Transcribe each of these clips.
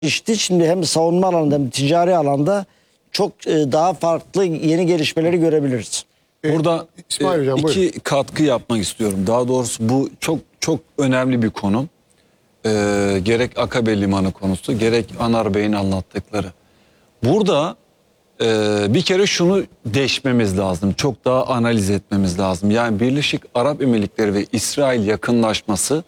İşte şimdi hem savunma alanında hem ticari alanda çok daha farklı yeni gelişmeleri görebiliriz. Burada İsmail Hocam, iki katkı yapmak istiyorum. Daha doğrusu bu çok önemli bir konu. Gerek Akabe Limanı konusu, gerek Anar Bey'in anlattıkları. Burada bir kere şunu deşmemiz lazım. Çok daha analiz etmemiz lazım. Yani Birleşik Arap Emirlikleri ve İsrail yakınlaşması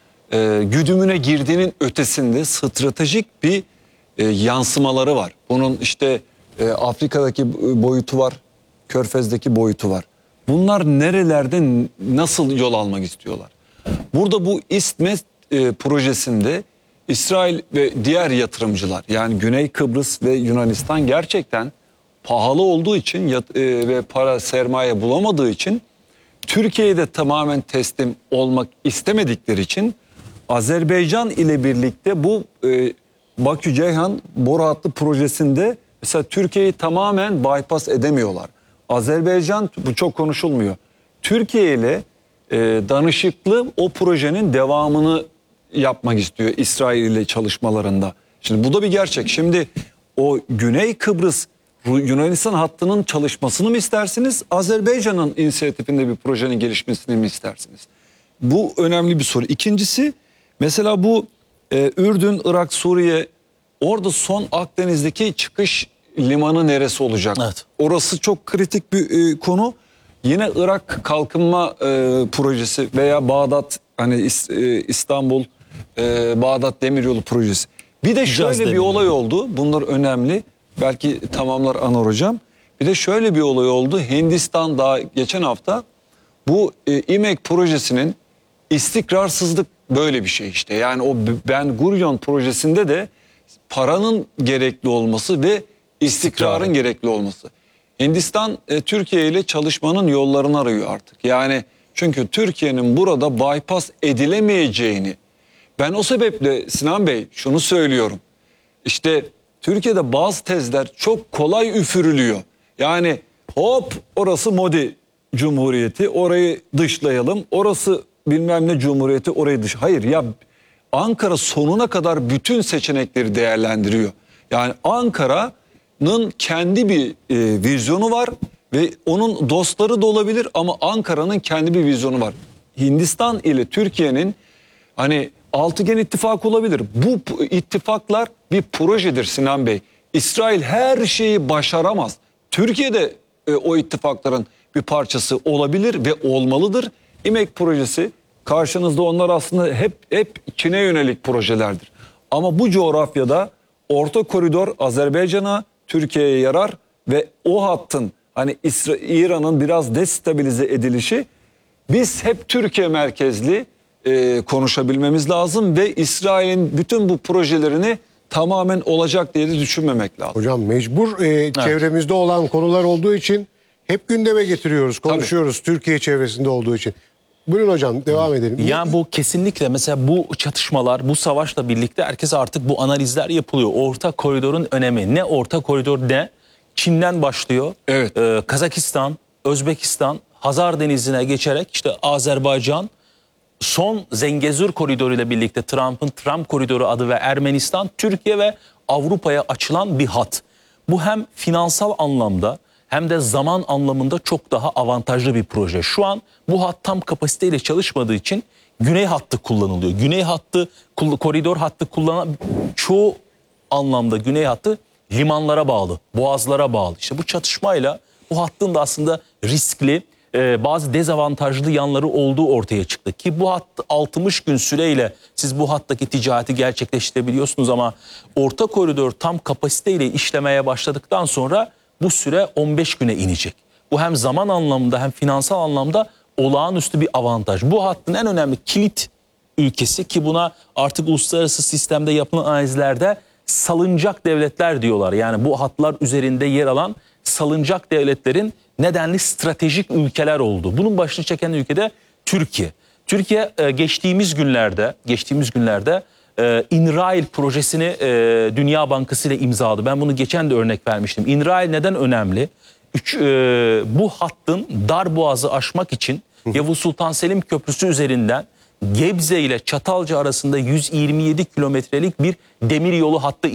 güdümüne girdiğinin ötesinde stratejik bir yansımaları var. Bunun işte Afrika'daki boyutu var, Körfez'deki boyutu var. Bunlar nerelerde nasıl yol almak istiyorlar? Burada bu İSTMED projesinde İsrail ve diğer yatırımcılar, yani Güney Kıbrıs ve Yunanistan gerçekten pahalı olduğu için ve para sermaye bulamadığı için Türkiye'de tamamen teslim olmak istemedikleri için Azerbaycan ile birlikte bu Bakü-Ceyhan boru hattı projesinde mesela Türkiye'yi tamamen bypass edemiyorlar. Azerbaycan, bu çok konuşulmuyor, Türkiye ile danışıklı o projenin devamını yapmak istiyor İsrail ile çalışmalarında. Şimdi bu da bir gerçek. Şimdi o Güney Kıbrıs Yunanistan hattının çalışmasını mı istersiniz? Azerbaycan'ın inisiyatifinde bir projenin gelişmesini mi istersiniz? Bu önemli bir soru. İkincisi, mesela bu Ürdün, Irak, Suriye, orada son Akdeniz'deki çıkış limanı neresi olacak? Evet. Orası çok kritik bir konu. Yine Irak kalkınma projesi veya Bağdat, hani İstanbul, Bağdat Demiryolu projesi. Bir de şöyle bir olay oldu. Bunlar önemli. Belki tamamlar Anor Hocam. Bir de şöyle bir olay oldu. Hindistan daha geçen hafta bu İMEK projesinin istikrarsızlık böyle bir şey işte. Yani o Ben Gurion projesinde de paranın gerekli olması ve istikrarın gerekli olması. Hindistan Türkiye ile çalışmanın yollarını arıyor artık. Yani çünkü Türkiye'nin burada bypass edilemeyeceğini, ben o sebeple Sinan Bey şunu söylüyorum. İşte Türkiye'de bazı tezler çok kolay üfürülüyor. Yani hop orası Modi Cumhuriyeti, orayı dışlayalım. Orası bilmem ne Cumhuriyeti, orayı dış. Hayır ya, Ankara sonuna kadar bütün seçenekleri değerlendiriyor. Yani Ankara'nın kendi bir vizyonu var ve onun dostları da olabilir ama Ankara'nın kendi bir vizyonu var. Hindistan ile Türkiye'nin hani altıgen ittifak olabilir. Bu ittifaklar bir projedir Sinan Bey. İsrail her şeyi başaramaz. Türkiye de o ittifakların bir parçası olabilir ve olmalıdır. İMEK projesi karşınızda, onlar aslında hep Çin'e yönelik projelerdir. Ama bu coğrafyada orta koridor Azerbaycan'a, Türkiye'ye yarar ve o hattın hani İran'ın biraz destabilize edilişi, biz hep Türkiye merkezli konuşabilmemiz lazım ve İsrail'in bütün bu projelerini tamamen olacak diye de düşünmemek lazım. Hocam mecbur çevremizde olan konular olduğu için hep gündeme getiriyoruz, konuşuyoruz. Tabii. Türkiye çevresinde olduğu için. Buyurun hocam, devam edelim. Yani bu kesinlikle mesela bu çatışmalar, bu savaşla birlikte herkes artık bu analizler yapılıyor. Orta koridorun önemi. Ne orta koridor ne? Çin'den başlıyor. Evet. Kazakistan, Özbekistan, Hazar Denizi'ne geçerek işte Azerbaycan, son Zengezur koridoru ile birlikte Trump'ın Trump koridoru adı ve Ermenistan, Türkiye ve Avrupa'ya açılan bir hat. Bu hem finansal anlamda hem de zaman anlamında çok daha avantajlı bir proje. Şu an bu hat tam kapasiteyle çalışmadığı için güney hattı kullanılıyor. Güney hattı, koridor hattı kullanan çoğu anlamda güney hattı limanlara bağlı, boğazlara bağlı. İşte bu çatışmayla bu hattın da aslında riskli, bazı dezavantajlı yanları olduğu ortaya çıktı. Ki bu hat 60 gün süreyle siz bu hattaki ticareti gerçekleştirebiliyorsunuz ama orta koridor tam kapasiteyle işlemeye başladıktan sonra bu süre 15 güne inecek. Bu hem zaman anlamında hem finansal anlamda olağanüstü bir avantaj. Bu hattın en önemli kilit ülkesi, ki buna artık uluslararası sistemde yapılan analizlerde salıncak devletler diyorlar. Yani bu hatlar üzerinde yer alan salıncak devletlerin nedenli stratejik ülkeler oldu. Bunun başını çeken ülke de Türkiye. Türkiye geçtiğimiz günlerde İnrail projesini Dünya Bankası ile imzaladı. Ben bunu geçen de örnek vermiştim. İnrail neden önemli? Bu hattın Darboğaz'ı aşmak için Yavuz Sultan Selim Köprüsü üzerinden Gebze ile Çatalca arasında 127 kilometrelik bir demiryolu hattı